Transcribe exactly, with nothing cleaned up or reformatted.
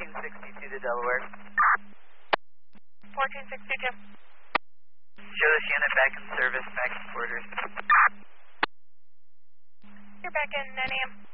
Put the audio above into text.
fourteen sixty-two to Delaware. fourteen sixty-two. Show this unit back in service, back in quarters. You're back in nine A M